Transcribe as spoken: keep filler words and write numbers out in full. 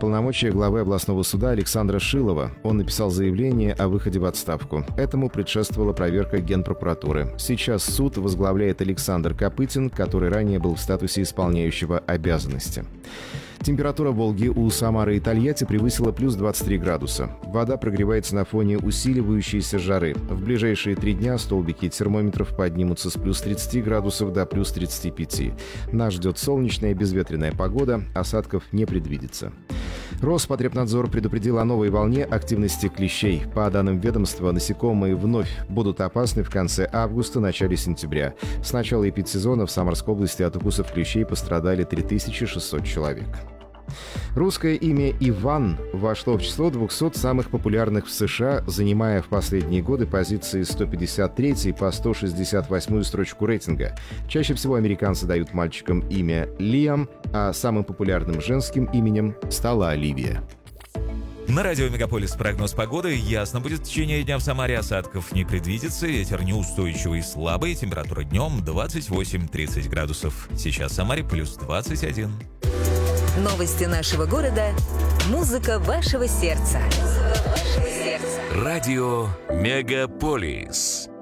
полномочия главы областного суда Александра Шилова. Он написал заявление о выходе в отставку. Этому предшествовала проверка Генпрокуратуры. Сейчас суд возглавляет Александр Копытин, который ранее был в статусе исполняющего обязанности. Температура Волги у Самары и Тольятти превысила плюс двадцать три градуса. Вода прогревается на фоне усиливающейся жары. В ближайшие три дня столбики термометров поднимутся с плюс тридцати градусов до плюс тридцати пяти. Нас ждет солнечная безветренная погода, осадков не предвидится. Роспотребнадзор предупредил о новой волне активности клещей. По данным ведомства, насекомые вновь будут опасны в конце августа, начале сентября. С начала эпидсезона в Самарской области от укусов клещей пострадали три тысячи шестьсот человек. Русское имя Иван вошло в число двухсот самых популярных в США, занимая в последние годы позиции сто пятьдесят третьей по сто шестьдесят восьмую строчку рейтинга. Чаще всего американцы дают мальчикам имя Лиам, а самым популярным женским именем стала Оливия. На радио «Мегаполис» прогноз погоды. Ясно будет в течение дня в Самаре, осадков не предвидится, ветер неустойчивый и слабый, температура днем двадцать восемь - тридцать градусов. Сейчас в Самаре плюс двадцать один. Новости нашего города. Музыка вашего сердца. Радио «Мегаполис».